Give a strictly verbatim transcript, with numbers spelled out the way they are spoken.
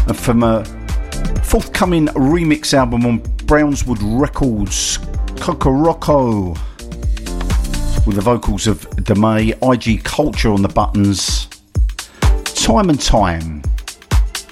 And from a forthcoming remix album on Brownswood Records, Kokoroko, with the vocals of Demay, I G Culture on the buttons, Time and Time.